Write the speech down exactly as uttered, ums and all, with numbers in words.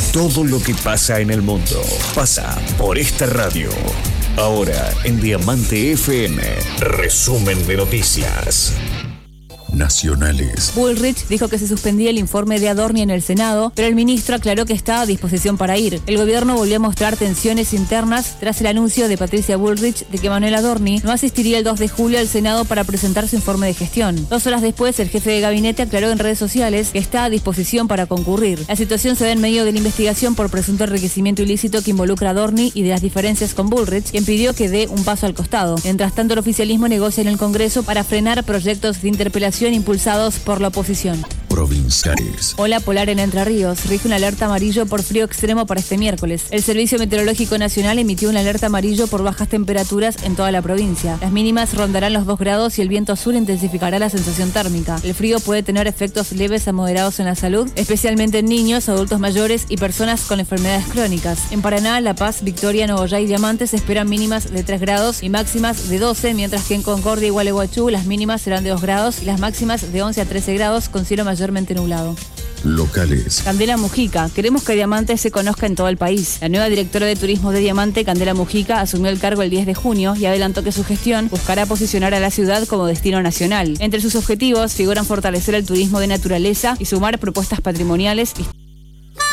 Todo lo que pasa en el mundo pasa por esta radio. Ahora en Diamante F M, resumen de noticias nacionales. Bullrich dijo que se suspendía el informe de Adorni en el Senado, pero el ministro aclaró que está a disposición para ir. El gobierno volvió a mostrar tensiones internas tras el anuncio de Patricia Bullrich de que Manuel Adorni no asistiría el dos de julio al Senado para presentar su informe de gestión. Dos horas después, el jefe de gabinete aclaró en redes sociales que está a disposición para concurrir. La situación se da en medio de la investigación por presunto enriquecimiento ilícito que involucra a Adorni y de las diferencias con Bullrich, quien pidió que dé un paso al costado. Mientras tanto, el oficialismo negocia en el Congreso para frenar proyectos de interpelación impulsados por la oposición. Provinciales. Ola polar en Entre Ríos. Rige una alerta amarillo por frío extremo para este miércoles. El Servicio Meteorológico Nacional emitió una alerta amarillo por bajas temperaturas en toda la provincia. Las mínimas rondarán los dos grados y el viento sur intensificará la sensación térmica. El frío puede tener efectos leves a moderados en la salud, especialmente en niños, adultos mayores y personas con enfermedades crónicas. En Paraná, La Paz, Victoria, Nogoyá y Diamante se esperan mínimas de tres grados y máximas de doce, mientras que en Concordia y Gualeguaychú las mínimas serán de dos grados y las máximas de once a trece grados, con cielo mayormente nublado. Locales. Candela Mujica. Queremos que Diamante se conozca en todo el país. La nueva directora de turismo de Diamante, Candela Mujica, asumió el cargo el diez de junio y adelantó que su gestión buscará posicionar a la ciudad como destino nacional. Entre sus objetivos figuran fortalecer el turismo de naturaleza y sumar propuestas patrimoniales